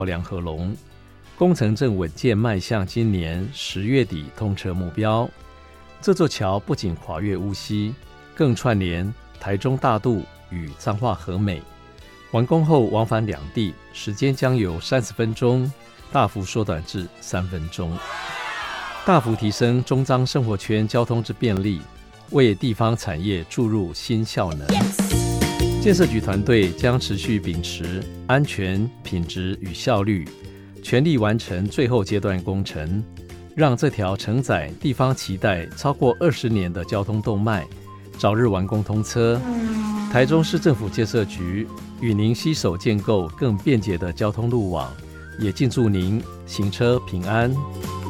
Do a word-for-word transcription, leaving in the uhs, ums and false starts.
梁合龙，工程正稳健迈向今年十月底通车目标。这座桥不仅跨越乌溪，更串联台中大肚与彰化和美。完工后往返两地时间将由三十分钟大幅缩短至三分钟，大幅提升中彰生活圈交通之便利，为地方产业注入新效能。建设局团队将持续秉持安全、品质与效率，全力完成最后阶段工程，让这条承载地方期待超过二十年的交通动脉早日完工通车。台中市政府建设局与您携手建构更便捷的交通路网，也敬祝您行车平安。